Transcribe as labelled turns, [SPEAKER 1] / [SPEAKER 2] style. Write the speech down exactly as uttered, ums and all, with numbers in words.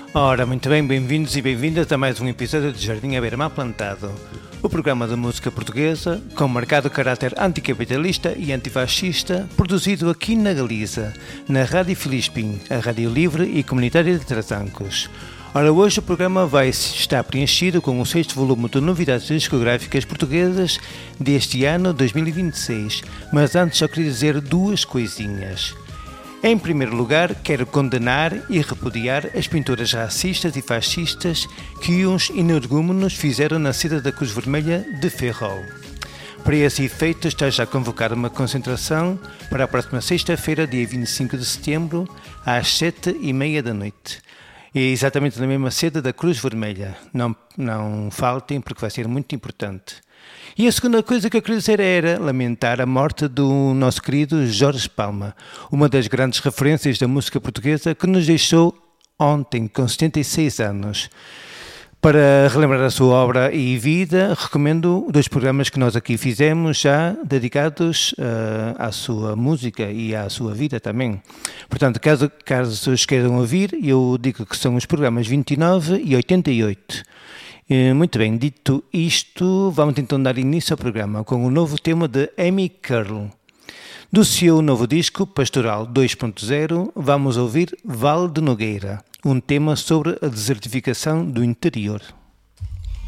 [SPEAKER 1] Ora, muito bem, bem-vindos e bem-vindas a mais um episódio de Jardim à Beira-Mar Plantado, o programa de música portuguesa com marcado caráter anticapitalista e antifascista, produzido aqui na Galiza, na Rádio Filispim, a rádio livre e comunitária de Trasancos. Ora, hoje o programa vai estar preenchido com o sexto volume de novidades discográficas portuguesas deste ano dois mil e vinte e seis, mas antes só queria dizer duas coisinhas. Em primeiro lugar, quero condenar e repudiar as pinturas racistas e fascistas que uns energúmenos fizeram na cidade da Cruz Vermelha de Ferrol. Para esse efeito, está já convocada uma concentração para a próxima sexta-feira, dia vinte e cinco de setembro, às sete e meia da noite. É exatamente na mesma sede da Cruz Vermelha. Não, não faltem, porque vai ser muito importante. E a segunda coisa que eu queria dizer era lamentar a morte do nosso querido Jorge Palma, uma das grandes referências da música portuguesa que nos deixou ontem, com setenta e seis anos. Para relembrar a sua obra e vida, recomendo dois programas que nós aqui fizemos já dedicados uh, à sua música e à sua vida também. Portanto, caso, caso vocês queiram ouvir, eu digo que são os programas vinte e nove e oitenta e oito. Muito bem, dito isto, vamos então dar início ao programa com o novo tema de Amy Curl. Do seu novo disco, Pastoral dois ponto zero, vamos ouvir Val de Nogueira, um tema sobre a desertificação do interior.